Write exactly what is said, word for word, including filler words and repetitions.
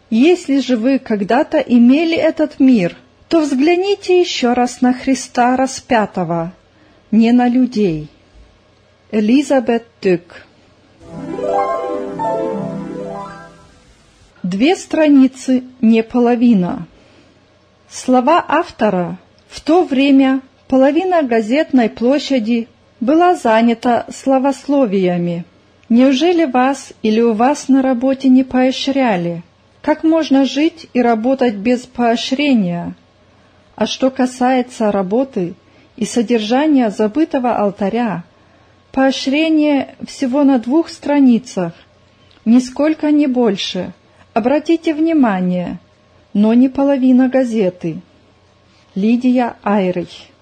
Если же вы когда-то имели этот мир, то взгляните еще раз на Христа распятого, не на людей. Элизабет Тюк. Две страницы не половина. Слова автора: в то время половина газетной площади была занята словословиями. Неужели вас или у вас на работе не поощряли? Как можно жить и работать без поощрения? А что касается работы и содержания забытого алтаря, поощрение всего на двух страницах, нисколько не больше. Обратите внимание, но не половина газеты. Лидия Айрих.